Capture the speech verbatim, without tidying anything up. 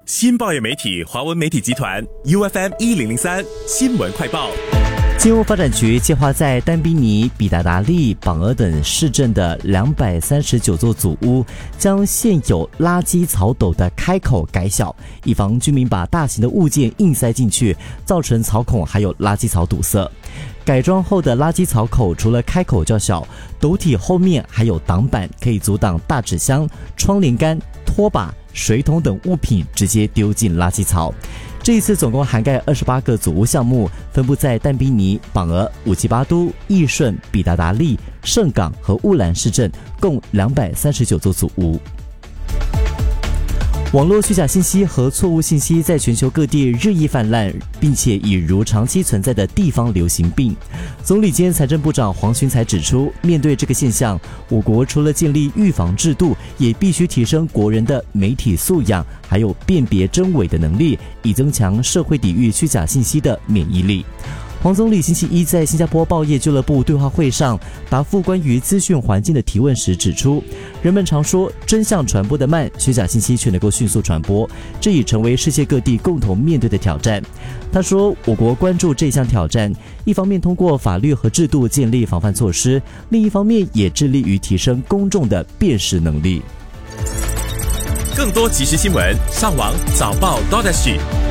新报业媒体华文媒体集团 U F M 一零零三新闻快报。 金融发展局计划在丹宾尼、比达达利、榜额等市镇的两百三十九座祖屋，将现有垃圾槽斗的开口改小，以防居民把大型的物件硬塞进去，造成槽孔还有垃圾槽堵塞。改装后的垃圾槽口除了开口较小，斗体后面还有挡板，可以阻挡大纸箱、窗帘杆、拖把、水桶等物品直接丢进垃圾槽。这一次总共涵盖二十八个组屋项目，分布在但宾尼、榜额、五七八都、义顺、比达达利、盛港和乌兰市镇，共两百三十九座组屋。网络虚假信息和错误信息在全球各地日益泛滥，并且已如长期存在的地方流行病。总理兼财政部长黄循才指出，面对这个现象，我国除了建立预防制度，也必须提升国人的媒体素养，还有辨别真伪的能力，以增强社会抵御虚假信息的免疫力。黄总理星期一在新加坡报业俱乐部对话会上答复关于资讯环境的提问时指出，人们常说真相传播得慢，虚假信息却能够迅速传播，这已成为世界各地共同面对的挑战。他说，我国关注这项挑战，一方面通过法律和制度建立防范措施，另一方面也致力于提升公众的辨识能力。 更多即时新闻，上网早报 .S G。